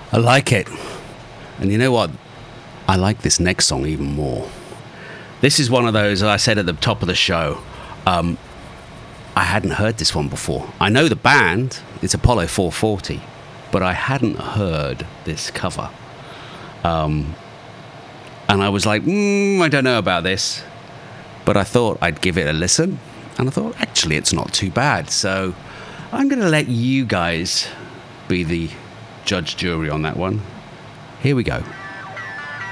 I like it. And you know what? I like this next song even more. This is one of those, I said at the top of the show, I hadn't heard this one before. I know the band, it's Apollo 440, but I hadn't heard this cover. And I was like, I don't know about this. But I thought I'd give it a listen. And I thought, actually, it's not too bad. So I'm going to let you guys be the judge, jury on that one. Here we go.